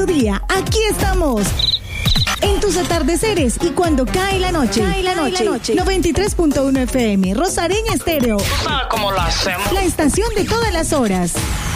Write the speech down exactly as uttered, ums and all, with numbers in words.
tu día, aquí estamos. En tus atardeceres y cuando cae la noche. Cae la noche. noche. noventa y tres punto uno F M, Rosareña Estéreo. ¿Tú sabes cómo lo hacemos? La estación de todas las horas.